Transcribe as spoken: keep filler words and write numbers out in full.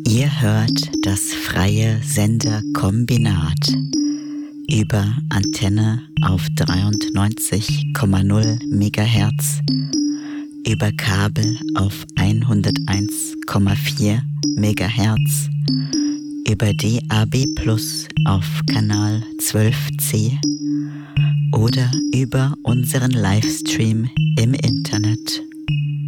Ihr hört das freie Senderkombinat über Antenne auf dreiundneunzig Komma null Megahertz, über Kabel auf hunderteins Komma vier Megahertz, über D A B Plus auf Kanal zwölf C oder über unseren Livestream im Internet